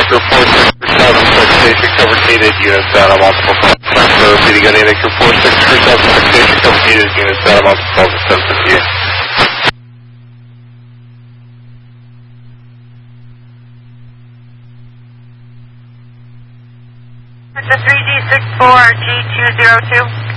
Anchor 46 station, coverage needed, units down on multiple calls. City Gun Anchor 46 station, coverage needed, units down on multiple calls at 758. It's a 3G64G202.